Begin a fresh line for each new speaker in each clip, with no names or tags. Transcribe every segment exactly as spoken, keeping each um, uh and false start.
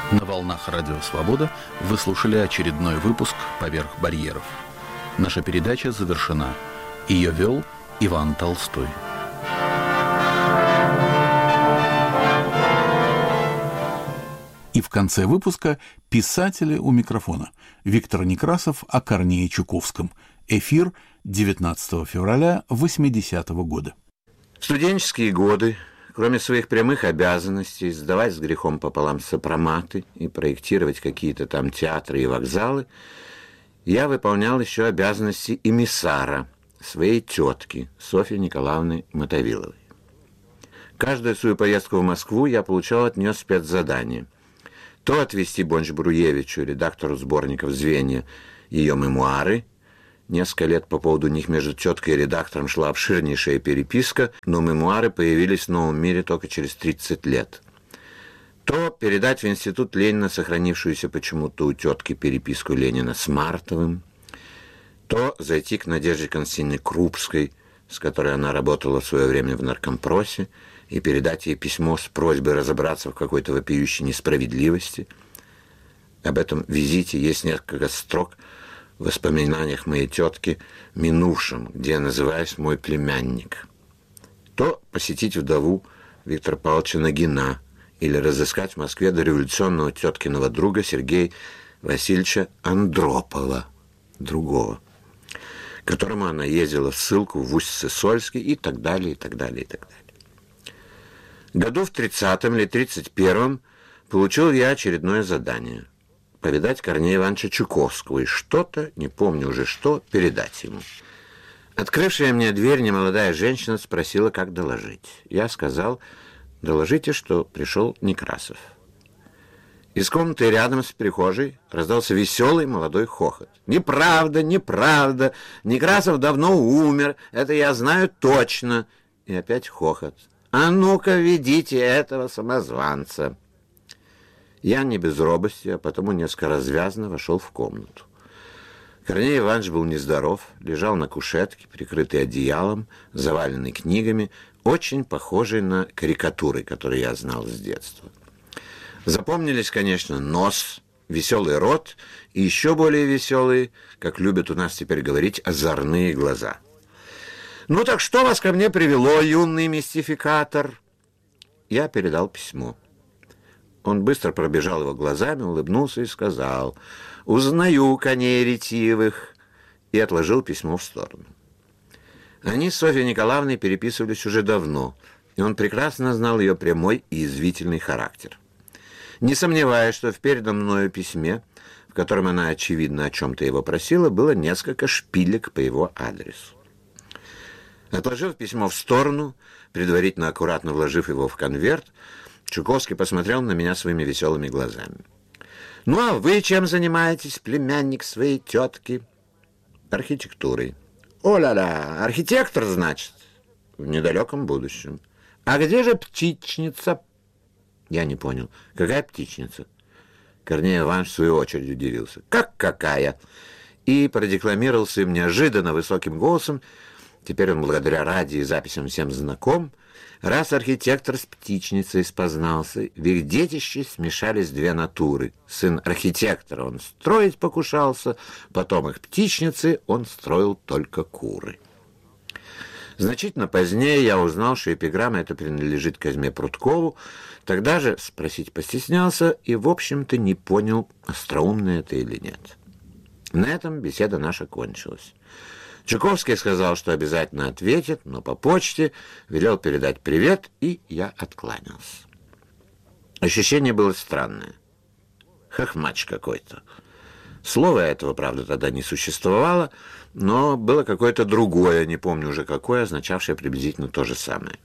На волнах Радио Свобода вы слушали очередной выпуск «Поверх барьеров». Наша передача завершена. Ее вел Иван Толстой. И в конце выпуска писатели у микрофона. Виктор Некрасов о Корнее Чуковском. Эфир девятнадцатого февраля восьмидесятого года.
В студенческие годы, кроме своих прямых обязанностей сдавать с грехом пополам сопроматы и проектировать какие-то там театры и вокзалы, я выполнял еще обязанности эмиссара своей тетки Софьи Николаевны Мотовиловой. Каждую свою поездку в Москву я получал от нее спецзадание. То отвезти Бонч-Бруевичу, редактору сборников «Звенья», ее мемуары. Несколько лет по поводу них между теткой и редактором шла обширнейшая переписка, но мемуары появились в новом мире только через тридцать лет. То передать в Институт Ленина сохранившуюся почему-то у тетки переписку Ленина с Мартовым, то зайти к Надежде Константиновне Крупской, с которой она работала в свое время в наркомпросе, и передать ей письмо с просьбой разобраться в какой-то вопиющей несправедливости. Об этом визите есть несколько строк в воспоминаниях моей тетки минувшем, где я называюсь «мой племянник». То посетить вдову Виктора Павловича Нагина или разыскать в Москве дореволюционного теткиного друга Сергея Васильевича Андропова, другого, к которому она ездила в ссылку в Усть-Сысольске и так далее, и так далее, и так далее. Году в тридцатом или тридцать первом получил я очередное задание – повидать Корнея Ивановича Чуковского и что-то, не помню уже что, передать ему. Открывшая мне дверь немолодая женщина спросила, как доложить. Я сказал: доложите, что пришел Некрасов. Из комнаты рядом с прихожей раздался веселый молодой хохот. «Неправда, неправда! Некрасов давно умер, это я знаю точно!» И опять хохот. «А ну-ка, ведите этого самозванца!» Я не без робости, а потому несколько развязно вошел в комнату. Корней Иванович был нездоров, лежал на кушетке, прикрытый одеялом, заваленный книгами, очень похожий на карикатуры, которые я знал с детства. Запомнились, конечно, нос, веселый рот и еще более веселые, как любят у нас теперь говорить, озорные глаза. «Ну так что вас ко мне привело, юный мистификатор?» Я передал письмо. Он быстро пробежал его глазами, улыбнулся и сказал: «Узнаю коней ретивых», и отложил письмо в сторону. Они с Софьей Николаевной переписывались уже давно, и он прекрасно знал ее прямой и язвительный характер. Не сомневаясь, что в переданном мною письме, в котором она, очевидно, о чем-то его просила, было несколько шпилек по его адресу. Отложив письмо в сторону, предварительно аккуратно вложив его в конверт, Чуковский посмотрел на меня своими веселыми глазами. «Ну, а вы чем занимаетесь, племянник своей тетки?» «Архитектурой». «О-ля-ля, архитектор, значит?» «В недалеком будущем». «А где же птичница?» Я не понял. «Какая птичница?» Корней Иванович в свою очередь удивился. «Как какая?» И продекламировал своим неожиданно высоким голосом, теперь он благодаря радио и записям всем знаком: раз архитектор с птичницей спознался, в их детище смешались две натуры. Сын архитектора он строить покушался, потом их птичницы он строил только куры. Значительно позднее я узнал, что эпиграмма эта принадлежит Козьме Прудкову, тогда же спросить постеснялся и, в общем-то, не понял, остроумно это или нет. На этом беседа наша кончилась. Чуковский сказал, что обязательно ответит, но по почте, велел передать привет, и я откланялся. Ощущение было странное. Хохмач какой-то. Слова этого, правда, тогда не существовало, но было какое-то другое, не помню уже какое, означавшее приблизительно то же самое.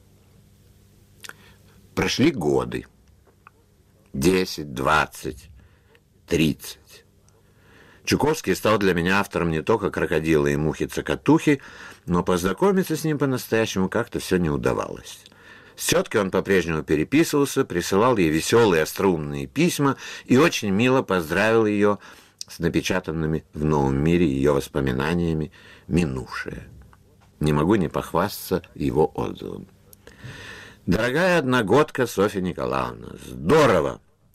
Прошли годы. Десять, двадцать, тридцать. Чуковский стал для меня автором не только «Крокодила» и «Мухи-цокотухи», но познакомиться с ним по-настоящему как-то все не удавалось. С теткой он по-прежнему переписывался, присылал ей веселые остроумные письма и очень мило поздравил ее с напечатанными в «Новом мире» ее воспоминаниями «Минувшее». Не могу не похвастаться его отзывом. «Дорогая одногодка Софья Николаевна, здорово!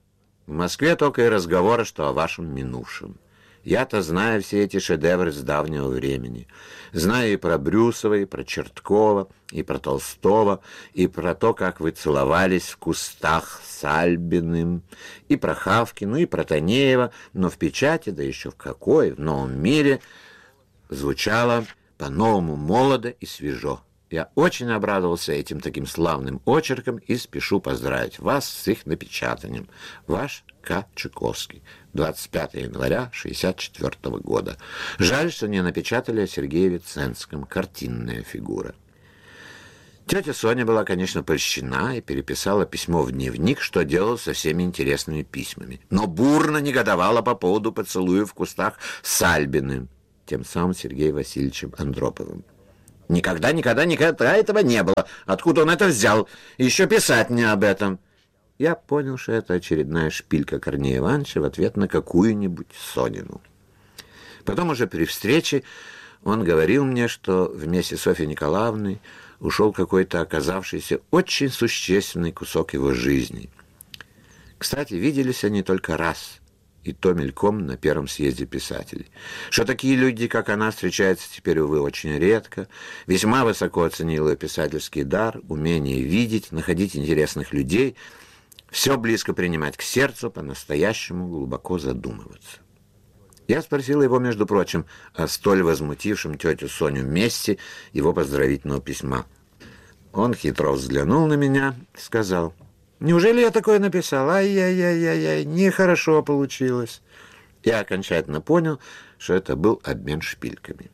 В Москве только и разговоры, что о вашем минувшем. Я-то знаю все эти шедевры с давнего времени. Знаю и про Брюсова, и про Черткова, и про Толстого, и про то, как вы целовались в кустах с Альбиным, и про Хавкину, и про Танеева, но в печати, да еще в какой, в новом мире, звучало по-новому молодо и свежо. Я очень обрадовался этим таким славным очерком и спешу поздравить вас с их напечатанием. Ваш К. Чуковский. двадцать пятого января шестьдесят четвёртого года. Жаль, что не напечатали о Сергее Виценском. Картинная фигура. Тетя Соня была, конечно, польщена и переписала письмо в дневник, что делала со всеми интересными письмами. Но бурно негодовала по поводу поцелуя в кустах с Альбиным, тем самым Сергеем Васильевичем Андроповым. Никогда, никогда, никогда этого не было. Откуда он это взял? Еще писать мне об этом. Я понял, что это очередная шпилька Корнея Ивановича в ответ на какую-нибудь Сонину. Потом уже при встрече он говорил мне, что вместе с Софьей Николаевной ушел какой-то оказавшийся очень существенный кусок его жизни. Кстати, виделись они только раз, и то мельком на первом съезде писателей. Что такие люди, как она, встречаются теперь, увы, очень редко. Весьма высоко оценил ее писательский дар, умение видеть, находить интересных людей, все близко принимать к сердцу, по-настоящему глубоко задумываться. Я спросил его, между прочим, о столь возмутившем тетю Соню месте его поздравительного письма. Он хитро взглянул на меня и сказал: «Неужели я такое написал? Ай-яй-яй-яй-яй, нехорошо получилось». Я окончательно понял, что это был обмен шпильками.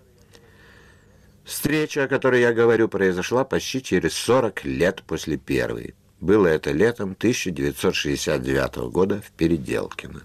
Встреча, о которой я говорю, произошла почти через сорок лет после первой. Было это летом тысяча девятьсот шестьдесят девятого года в Переделкино.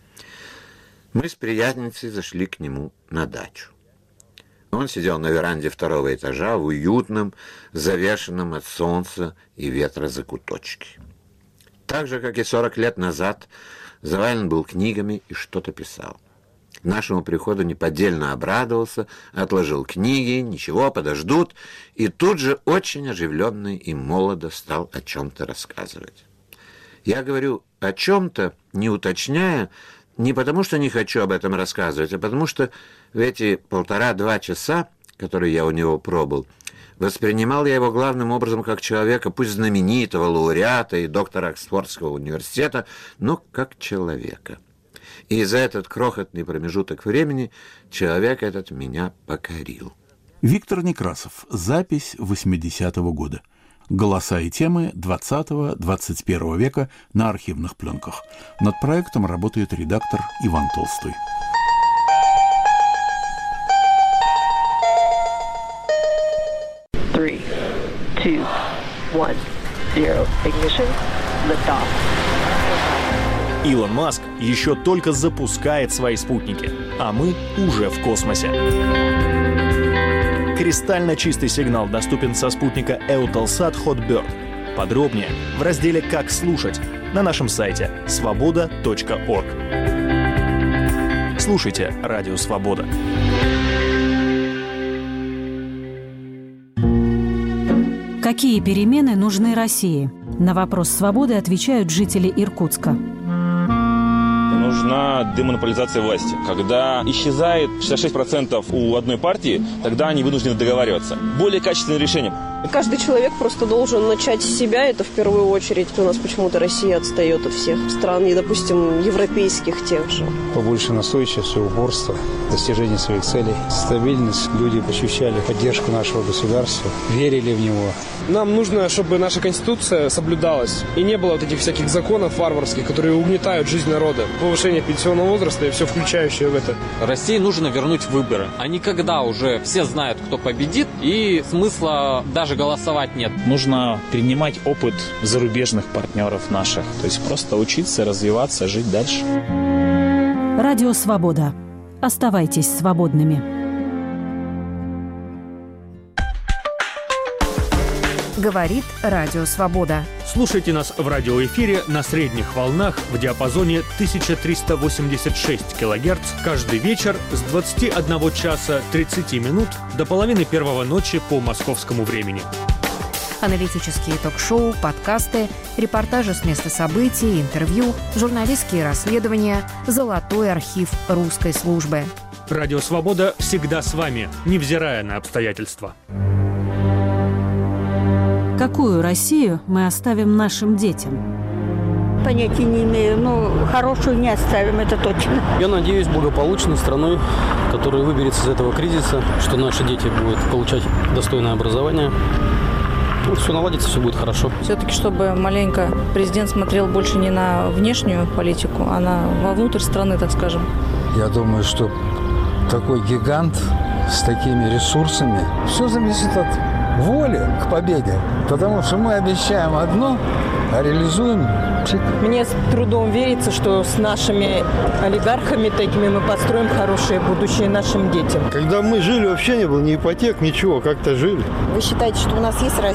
Мы с приятницей зашли к нему на дачу. Он сидел на веранде второго этажа в уютном, завешенном от солнца и ветра закуточке. Так же, как и сорок лет назад, завален был книгами и что-то писал. К нашему приходу неподдельно обрадовался, отложил книги, ничего, подождут, и тут же очень оживленный и молодо стал о чем-то рассказывать. Я говорю о чем-то, не уточняя, не потому, что не хочу об этом рассказывать, а потому что в эти полтора-два часа, которые я у него пробыл, воспринимал я его главным образом как человека, пусть знаменитого, лауреата и доктора Оксфордского университета, но как человека. И за этот крохотный промежуток времени человек этот меня покорил.
Виктор Некрасов. Запись восьмидесятого года. Голоса и темы двадцатого-двадцать первого века на архивных пленках. Над проектом работает редактор Иван Толстой.
Three, two, one, zero. Ignition. Lift off.
Илон Маск еще только запускает свои спутники, а мы уже в космосе. Кристально чистый сигнал доступен со спутника Eutelsat Hotbird. Подробнее в разделе «Как слушать» на нашем сайте свобода точка орг. Слушайте Радио Свобода.
Какие перемены нужны России? На вопрос «Свободы» отвечают жители Иркутска.
Нужна демонополизация власти. Когда исчезает шестьдесят шесть процентов у одной партии, тогда они вынуждены договариваться. Более качественное решение.
Каждый человек просто должен начать с себя, это в первую очередь. У нас почему-то Россия отстает от всех стран, и, допустим, европейских тех же.
Побольше настойчивости, упорства, достижения своих целей, стабильность. Люди ощущали поддержку нашего государства, верили в него.
Нам нужно, чтобы наша Конституция соблюдалась, и не было вот этих всяких законов варварских, которые угнетают жизнь народа. Повышение пенсионного возраста и все включающее в это.
России нужно вернуть выборы. А не когда уже все знают, кто победит, и смысла даже голосовать нет.
Нужно перенимать опыт зарубежных партнеров наших. То есть просто учиться, развиваться, жить дальше.
Радио Свобода. Оставайтесь свободными.
Говорит Радио Свобода.
Слушайте нас в радиоэфире на средних волнах в диапазоне тысяча триста восемьдесят шесть килогерц каждый вечер с двадцати одного часа тридцати минут до половины первого ночи по московскому времени.
Аналитические ток-шоу, подкасты, репортажи с места событий, интервью, журналистские расследования, золотой архив русской службы.
Радио «Свобода» всегда с вами, невзирая на обстоятельства.
Какую Россию мы оставим нашим детям?
Понятия не имею, но хорошую не оставим, это точно.
Я надеюсь, благополучной страной, которая выберется из этого кризиса, что наши дети будут получать достойное образование. Ну, все наладится, все будет хорошо.
Все-таки, чтобы маленько президент смотрел больше не на внешнюю политику, а на вовнутрь страны, так скажем.
Я думаю, что такой гигант с такими ресурсами, все зависит от воли к победе. Потому что мы обещаем одно, а реализуем.
Мне с трудом верится, что с нашими олигархами такими мы построим хорошее будущее нашим детям.
Когда мы жили, вообще не было ни ипотек, ничего, как-то жили.
Вы считаете, что у нас есть